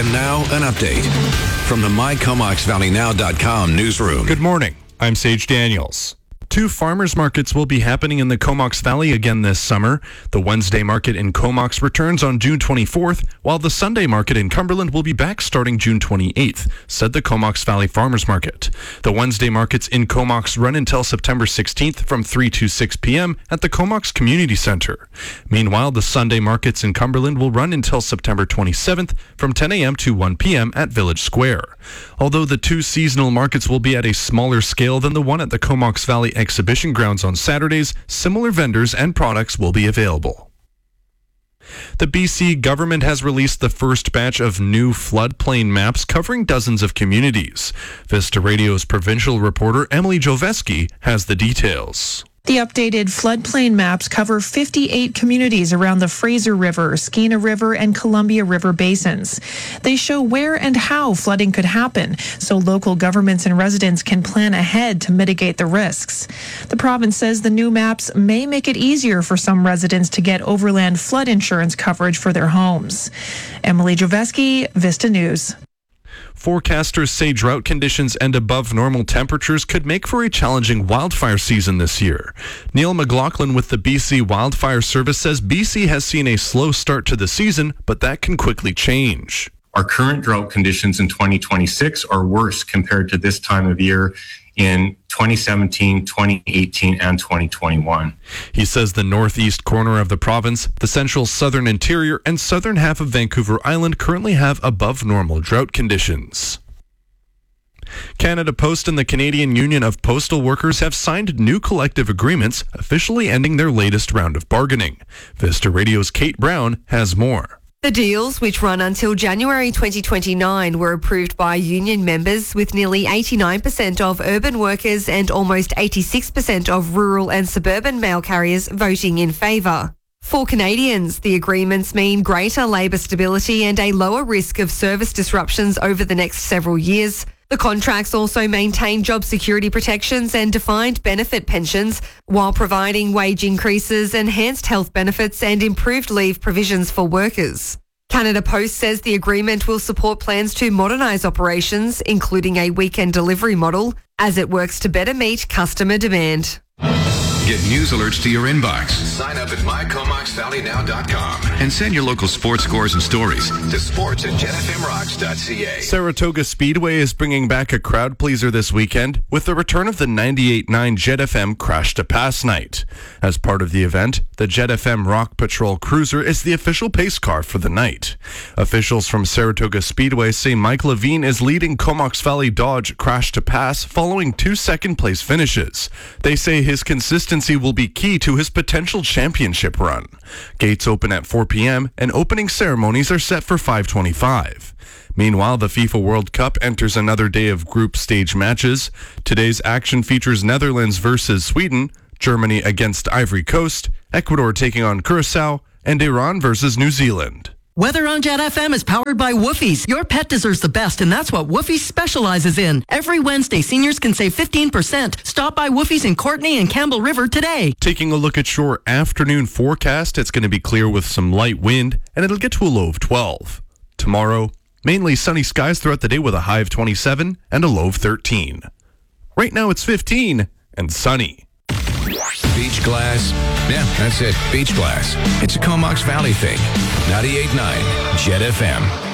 And now, an update from the MyComoxValleyNow.com newsroom. Good morning. I'm Sage Daniels. 2 farmers markets will be happening in the Comox Valley again this summer. The Wednesday market in Comox returns on June 24th, while the Sunday market in Cumberland will be back starting June 28th, said the Comox Valley Farmers Market. The Wednesday markets in Comox run until September 16th from 3 to 6 p.m. at the Comox Community Center. Meanwhile, the Sunday markets in Cumberland will run until September 27th from 10 a.m. to 1 p.m. at Village Square. Although the 2 seasonal markets will be at a smaller scale than the one at the Comox Valley Exhibition Grounds on Saturdays, similar vendors and products will be available. The BC government has released the first batch of new floodplain maps covering dozens of communities. Vista Radio's provincial reporter Emily Joveski has the details. The updated floodplain maps cover 58 communities around the Fraser River, Skeena River, and Columbia River basins. They show where and how flooding could happen, so local governments and residents can plan ahead to mitigate the risks. The province says the new maps may make it easier for some residents to get overland flood insurance coverage for their homes. Emily Joveski, Vista News. Forecasters say drought conditions and above normal temperatures could make for a challenging wildfire season this year. Neil McLaughlin with the BC Wildfire Service says BC has seen a slow start to the season, but that can quickly change. Our current drought conditions in 2026 are worse compared to this time of year in 2017, 2018, and 2021. He says the northeast corner of the province, the central southern interior, and southern half of Vancouver Island currently have above normal drought conditions. Canada Post and the Canadian Union of Postal Workers have signed new collective agreements, officially ending their latest round of bargaining. Vista Radio's Kate Brown has more. The deals, which run until January 2029, were approved by union members, with nearly 89% of urban workers and almost 86% of rural and suburban mail carriers voting in favour. For Canadians, the agreements mean greater labour stability and a lower risk of service disruptions over the next several years. The contracts also maintain job security protections and defined benefit pensions, while providing wage increases, enhanced health benefits and improved leave provisions for workers. Canada Post says the agreement will support plans to modernise operations, including a weekend delivery model, as it works to better meet customer demand. Get news alerts to your inbox. Sign up at MyComoxValleyNow.com and send your local sports scores and stories to sports@jetfmrocks.ca. Saratoga Speedway is bringing back a crowd pleaser this weekend with the return of the 98.9 Jet FM Crash to Pass night. As part of the event, the Jet FM Rock Patrol Cruiser is the official pace car for the night. Officials from Saratoga Speedway say Mike Levine is leading Comox Valley Dodge Crash to Pass following 2 second-place finishes. They say his consistency will be key to his potential championship run. Gates open at 4 p.m. and opening ceremonies are set for 5:25. Meanwhile, the FIFA World Cup enters another day of group stage matches. Today's action features Netherlands versus Sweden, Germany against Ivory Coast, Ecuador taking on Curacao, and Iran versus New Zealand. Weather on Jet FM is powered by Woofie's. Your pet deserves the best, and that's what Woofie's specializes in. Every Wednesday, seniors can save 15%. Stop by Woofie's in Courtenay and Campbell River today. Taking a look at your afternoon forecast, it's going to be clear with some light wind, and it'll get to a low of 12. Tomorrow, mainly sunny skies throughout the day with a high of 27 and a low of 13. Right now, it's 15 and sunny. Beach glass. Yeah, that's it. Beach glass. It's a Comox Valley thing. 98.9 Jet FM.